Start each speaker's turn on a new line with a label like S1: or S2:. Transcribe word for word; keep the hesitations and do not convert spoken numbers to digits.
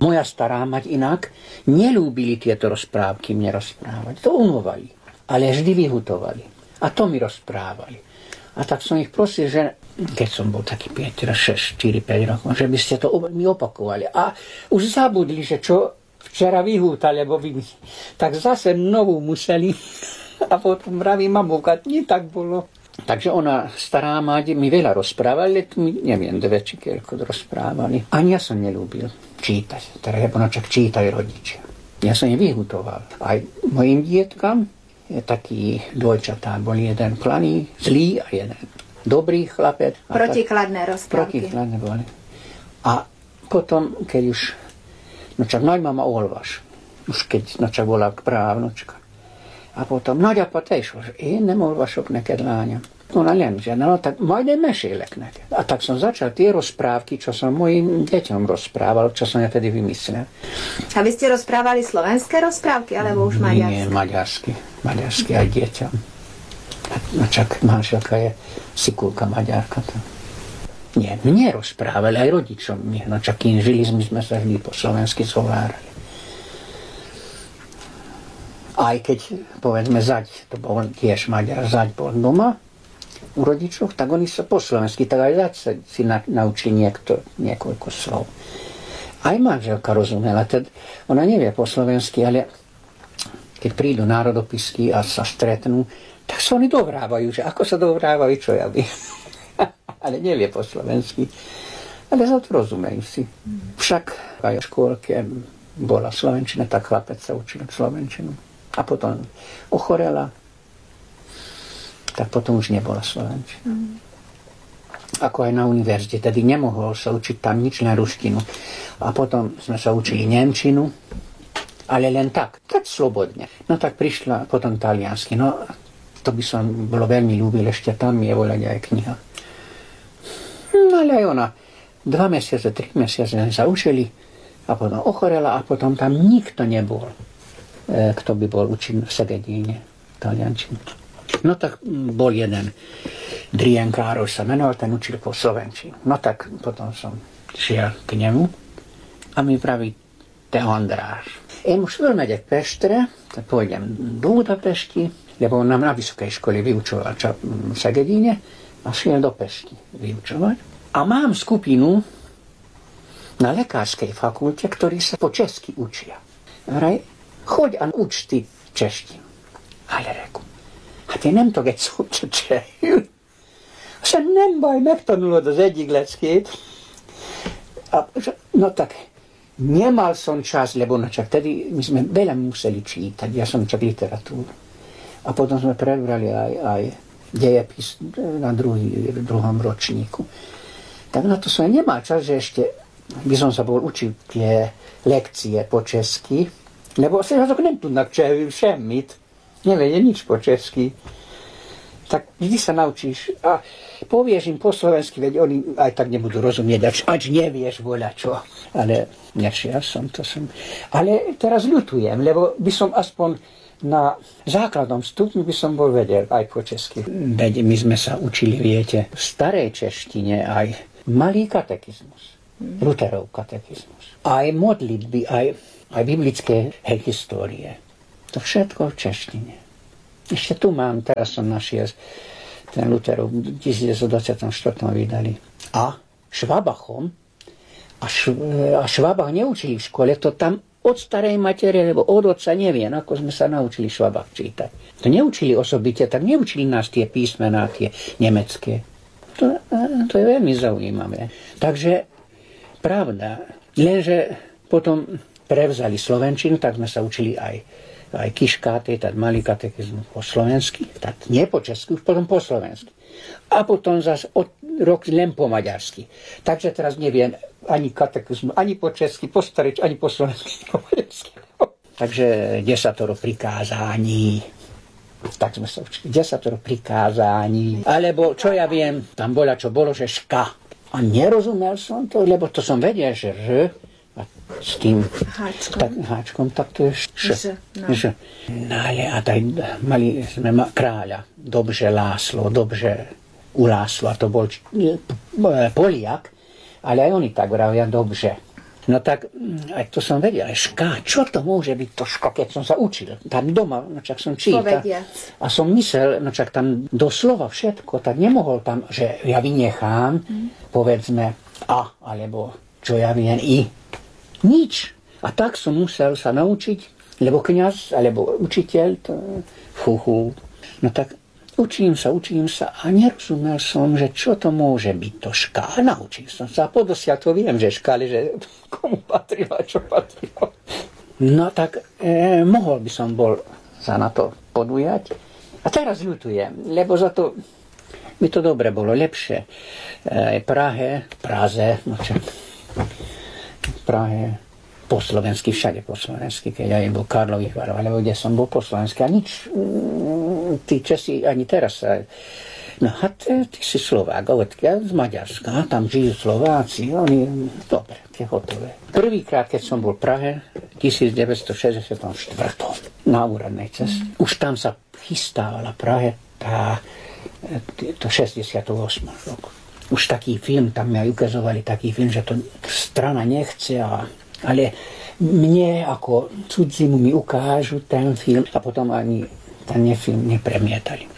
S1: Moja stará mať inak nelúbili tieto rozprávky mne rozprávať. To unovali, ale vždy vyhutovali. A to mi rozprávali. A tak som ich prosil, že keď som bol taký päť, šesť, štyri, päť rokov, že by ste to mi opakovali. A už zabudli, že čo včera vyhútali, lebo vy... tak zase novú museli. A potom vraví, mamovka, nie tak bolo. Takže ona, stará mať, mi veľa rozprávali, ale tu mi, neviem, dve či keľko rozprávali. Ani ja som nelúbil čítať, teda lebo načak čítajú rodičia. Ja som ich vyhutoval. Aj mojim dietkam, je taký dvojčatá, boli jeden planý, zlý a jeden dobrý chlapec.
S2: Protikladné rozprávky.
S1: Protikladné boli. A potom, keď už, no čak najmama olvaš, už keď načak bola právnočka. A potom, Naďa, pa tejšo, že én nem olvasok neked, lányom. Ona len, že no, tak majd én mesélek neked. A tak som začal tie rozprávky, čo som mojim deťom rozprával, čo som ja tedy vymyslel.
S2: A vy ste rozprávali slovenské rozprávky, alebo už maďarské?
S1: Nie, maďarsky. Maďarsky aj deťom. No čak manželka je Sikulka maďarka. To. Nie, mne rozprávali aj rodičom. No čak kým žili, my sme sa vždy po slovensky zhovárali. Aj keď, povedzme, Zaď, to bol tiež Maďar, Zaď bol doma u rodičov, tak oni sa po slovensky, tak aj Zaď sa si na, naučili niekto, niekoľko slov. Aj manželka rozumela, teda ona nevie po slovensky, ale keď prídu národopisky a sa stretnú, tak sa oni dovrávajú, že ako sa dovrávajú, čo ja viem. Ale nevie po slovensky. Ale za to rozumejú si. Však aj v škôlke bola slovenčina, tak chlapec sa učil slovenčinu. A potom ochorela, tak potom už nebola slovenčina. Mm. Ako aj na univerzite, tedy nemohol sa učiť tam nič na ruštinu. A potom sme sa učili nemčinu, ale len tak, tak slobodne. No tak prišla potom taliansky, no to by som bolo veľmi ľúbil, ešte tam je voľať aj kniha. No ale aj ona, dva mesiace, tri mesiace sa učili a potom ochorela a potom tam nikto nebol, kto by bol učiť v Segedíne taliančinu. No tak bol jeden Drien Károly sa menoval, ten učil po slovenčinu. No tak potom som šiel k nemu a mi praví, te András. Én most fölmegyek Pestre, tehát pôjdem do Budapesti, lebo on nám na vysokej škole vyučoval v Segedíne a šiel do Pesti vyučovať. A mám skupinu na lekárskej fakulte, ktorí sa po česky učia. Vraj, choď a uč ty češtinu. Ale reku, hát én nem tudok egy szót se csehül. Aztán nem baj, megtanulod az egyik leckét. A, no tak, nemal som čas, lebo no čak tedy my sme veľa museli čítať, ja som čak literatúru. A potom sme prebrali aj, aj dejepis na druhý, druhom ročníku. Tak na to som nemal čas, že ešte by som sa bol učiť tie lekcie po česky, lebo sa azok nem tudnak csehül semmit. Nevedia nič po česky. Tak vždy sa naučíš a povieš im po slovensky, veď oni aj tak nebudú rozumieť, ač, ač nevieš voľa čo. Ale nešiel som, to som. Ale teraz ľutujem, lebo by som aspoň na základnom stupni by som bol vedel aj po česky. Veď my sme sa učili, viete, v starej češtine aj malý katekizmus, Lutherov katekizmus, aj modlitby, aj, aj biblické histórie. To všetko v češtine. Ešte tu mám, teraz som našiel ten Lutherov v devätnásťstodvadsaťštyri vydali. A Švabachom, a, šv, a Švabach neučili v škole, to tam od starej materie, lebo od otca neviem, ako sme sa naučili Švabach čítať. To neučili osobite, tak neučili nás tie písmená, tie nemecké. To, to je veľmi zaujímavé. Takže, pravda, lenže potom prevzali slovenčinu, tak sme sa učili aj aj kiškáty, tak malý katekizmus po slovensky, tak nie po česky, už potom po slovensky. A potom zase od rok len po maďarsky. Takže teraz neviem ani katekizmus, ani po česky, po stareč, ani po slovensky, po maďarsky. Takže desatoro prikázání. Tak sme sa učili. Desatoro prikázání. Alebo, čo ja viem, tam bola, čo bolo, že ška. A nerozumel som to, lebo to som vedel, že r, a s tým
S2: háčkom,
S1: tak, háčkom, tak to je š.
S2: No.
S1: Ž. No ale a taj mali sme ma, kráľa, Dobře Láslo, Dobře u Láslo, a to bol Poliak, ale aj oni tak vravia Dobře. No tak, aj to som vedel, ale šká, čo to môže byť to šká, keď som sa učil. Tam doma, no čak som čítal.
S2: Povediac.
S1: A som myslel, no čak tam doslova všetko, tak nemohol tam, že ja vynechám, mm. povedzme, a, alebo čo ja viem, i. Nič. A tak som musel sa naučiť, lebo kňaz, alebo učiteľ, to, fú, fú. No tak učím sa, učím sa a nerozumel som, že čo to môže byť to šká. A naučil som sa. A podosiaľ to viem, že škále, že komu patrilo a čo patrilo. No tak e, mohol by som bol sa na to podujať. A teraz ľutujem, lebo za to by to dobre bolo, lepšie. E, Prahe, Praze, no čo, Prahe, po slovensky, všade po slovensky, keď aj bol Karlových Varov, alebo kde som bol po slovensky. A nič, tí Česi ani teraz sa... No a ty, ty si Slovák, odkiaľ z Maďarska, tam žijú Slováci, oni, dobre, tie hotové. Prvýkrát, keď som bol v Prahe, devätnásťstošesťdesiatštyri, na úradnej ceste, mm. už tam sa chystávala Prahe tá, to šesťdesiatosem rok. Už taký film, tam mi aj ukazovali taký film, že to strana nechce a ale mne ako cudzimu mi ukážu ten film a potom ani ten film nepremietali.